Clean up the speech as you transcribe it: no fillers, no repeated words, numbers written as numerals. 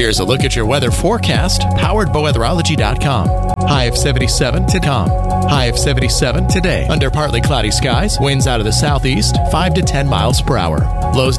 Here's a look at your weather forecast, powered by weatherology.com. High of 77 to calm. High of 77 today. Under partly cloudy skies, winds out of the southeast, 5 to 10 miles per hour. Lows